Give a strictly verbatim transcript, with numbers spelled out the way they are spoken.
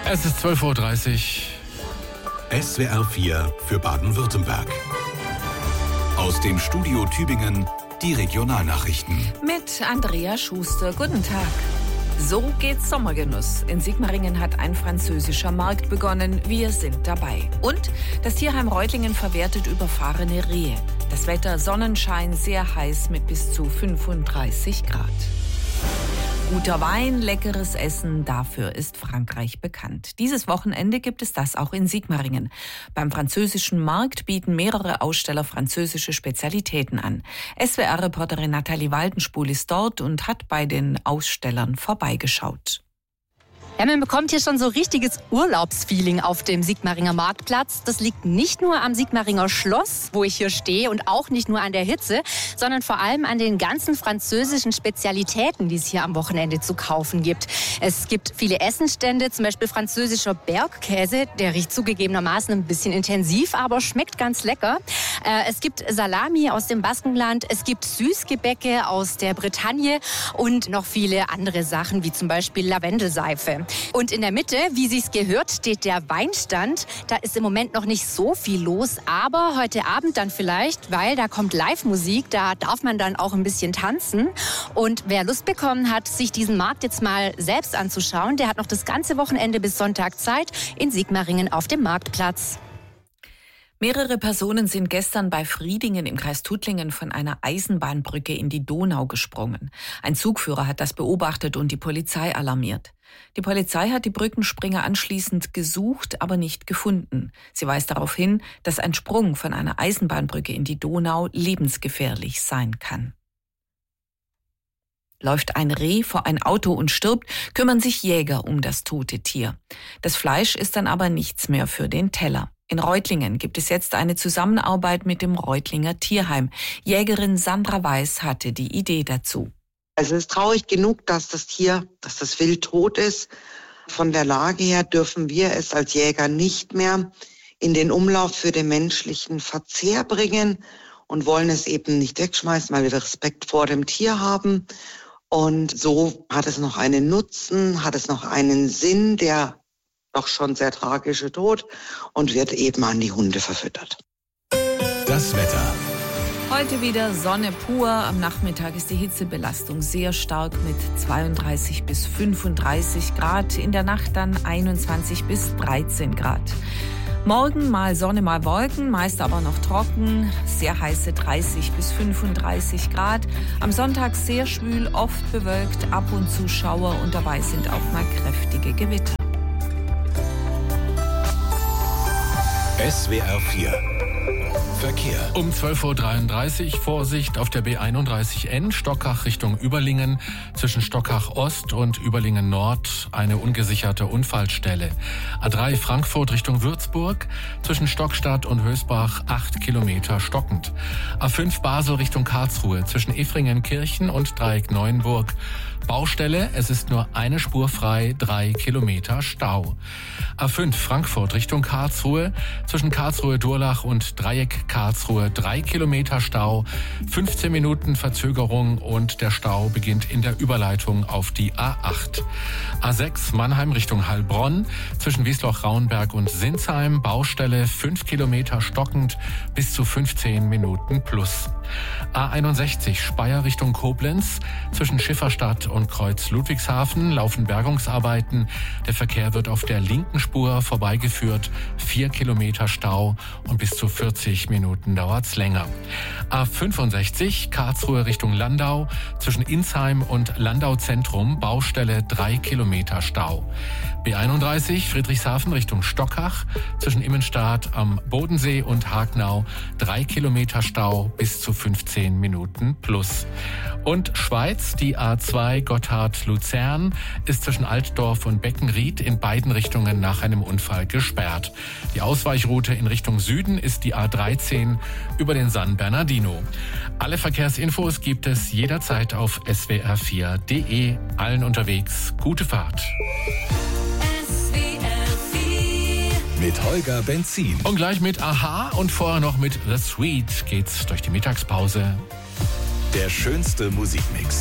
Es ist zwölf Uhr dreißig. S W R vier für Baden-Württemberg. Aus dem Studio Tübingen die Regionalnachrichten. Mit Andrea Schuster. Guten Tag. So geht's Sommergenuss. In Sigmaringen hat ein französischer Markt begonnen. Wir sind dabei. Und das Tierheim Reutlingen verwertet überfahrene Rehe. Das Wetter Sonnenschein, sehr heiß mit bis zu fünfunddreißig Grad. Guter Wein, leckeres Essen, dafür ist Frankreich bekannt. Dieses Wochenende gibt es das auch in Sigmaringen. Beim französischen Markt bieten mehrere Aussteller französische Spezialitäten an. S W R-Reporterin Nathalie Waldenspul ist dort und hat bei den Ausstellern vorbeigeschaut. Ja, man bekommt hier schon so richtiges Urlaubsfeeling auf dem Sigmaringer Marktplatz. Das liegt nicht nur am Sigmaringer Schloss, wo ich hier stehe, und auch nicht nur an der Hitze, sondern vor allem an den ganzen französischen Spezialitäten, die es hier am Wochenende zu kaufen gibt. Es gibt viele Essenstände, zum Beispiel französischer Bergkäse. Der riecht zugegebenermaßen ein bisschen intensiv, aber schmeckt ganz lecker. Äh, es gibt Salami aus dem Baskenland, es gibt Süßgebäcke aus der Bretagne und noch viele andere Sachen, wie zum Beispiel Lavendelseife. Und in der Mitte, wie sich's gehört, steht der Weinstand. Da ist im Moment noch nicht so viel los, aber heute Abend dann vielleicht, weil da kommt Live-Musik, da darf man dann auch ein bisschen tanzen. Und wer Lust bekommen hat, sich diesen Markt jetzt mal selbst anzuschauen, der hat noch das ganze Wochenende bis Sonntag Zeit in Sigmaringen auf dem Marktplatz. Mehrere Personen sind gestern bei Friedingen im Kreis Tuttlingen von einer Eisenbahnbrücke in die Donau gesprungen. Ein Zugführer hat das beobachtet und die Polizei alarmiert. Die Polizei hat die Brückenspringer anschließend gesucht, aber nicht gefunden. Sie weist darauf hin, dass ein Sprung von einer Eisenbahnbrücke in die Donau lebensgefährlich sein kann. Läuft ein Reh vor ein Auto und stirbt, kümmern sich Jäger um das tote Tier. Das Fleisch ist dann aber nichts mehr für den Teller. In Reutlingen gibt es jetzt eine Zusammenarbeit mit dem Reutlinger Tierheim. Jägerin Sandra Weiß hatte die Idee dazu. Also es ist traurig genug, dass das Tier, dass das Wild tot ist. Von der Lage her dürfen wir es als Jäger nicht mehr in den Umlauf für den menschlichen Verzehr bringen und wollen es eben nicht wegschmeißen, weil wir Respekt vor dem Tier haben. Und so hat es noch einen Nutzen, hat es noch einen Sinn, der doch schon sehr tragische Tod, und wird eben an die Hunde verfüttert. Das Wetter. Heute wieder Sonne pur. Am Nachmittag ist die Hitzebelastung sehr stark mit zweiunddreißig bis fünfunddreißig Grad. In der Nacht dann einundzwanzig bis dreizehn Grad. Morgen mal Sonne, mal Wolken, meist aber noch trocken. Sehr heiße dreißig bis fünfunddreißig Grad. Am Sonntag sehr schwül, oft bewölkt, ab und zu Schauer und dabei sind auch mal kräftige Gewitter. S W R vier Verkehr. Um zwölf Uhr dreiunddreißig Vorsicht auf der B einunddreißig N, Stockach Richtung Überlingen. Zwischen Stockach Ost und Überlingen Nord eine ungesicherte Unfallstelle. A drei Frankfurt Richtung Würzburg. Zwischen Stockstadt und Hösbach acht Kilometer stockend. A fünf Basel Richtung Karlsruhe. Zwischen Effringen-Kirchen und Dreieck Neuenburg. Baustelle, es ist nur eine Spur frei, drei Kilometer Stau. A fünf Frankfurt Richtung Karlsruhe. Zwischen Karlsruhe-Durlach und Dreieck Karlsruhe drei Kilometer Stau, fünfzehn Minuten Verzögerung und der Stau beginnt in der Überleitung auf die A acht. A sechs Mannheim Richtung Heilbronn, zwischen Wiesloch-Rauenberg und Sinsheim, Baustelle fünf Kilometer stockend bis zu fünfzehn Minuten plus. A einundsechzig Speyer Richtung Koblenz, zwischen Schifferstadt und Kreuz Ludwigshafen laufen Bergungsarbeiten. Der Verkehr wird auf der linken Spur vorbeigeführt, vier Kilometer Stau und bis zu vierzig Minuten dauert's länger. A fünfundsechzig Karlsruhe Richtung Landau, zwischen Insheim und Landau Zentrum, Baustelle drei Kilometer Stau. B einunddreißig Friedrichshafen Richtung Stockach, zwischen Immenstadt am Bodensee und Hagnau drei Kilometer Stau bis zu fünfzehn Minuten plus. Und Schweiz, die A zwei Gotthard-Luzern ist zwischen Altdorf und Beckenried in beiden Richtungen nach einem Unfall gesperrt. Die Ausweichroute in Richtung Süden ist die A dreizehn über den San Bernardino. Alle Verkehrsinfos gibt es jederzeit auf S W R vier Punkt de. Allen unterwegs gute Fahrt. Mit Holger Benzin. Und gleich mit Aha und vorher noch mit The Sweet geht's durch die Mittagspause. Der schönste Musikmix.